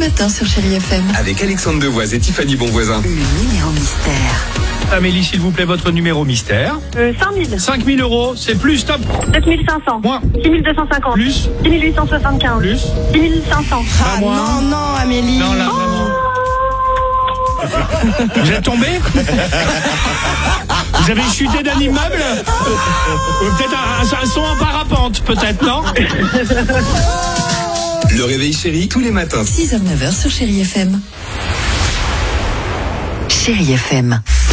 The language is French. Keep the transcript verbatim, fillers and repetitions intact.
matin sur Chérie F M. Avec Alexandre Devoise et Tiffany Bonvoisin. Le numéro mystère. Amélie, s'il vous plaît, votre numéro mystère. Euh, cinq mille. cinq mille euros, c'est plus, top. sept mille cinq cents. Moins. six mille deux cent cinquante. Plus. six mille huit cent soixante-quinze. Plus. six mille cinq cents. Ah moi. non, non, Amélie. Non, là, vraiment. Vous êtes tombé? Vous avez chuté d'un immeuble? Ou peut-être un, un, un son en parapente, peut-être, non? Le réveil chéri, tous les matins. six heures neuf heures sur Chérie F M. Chérie F M.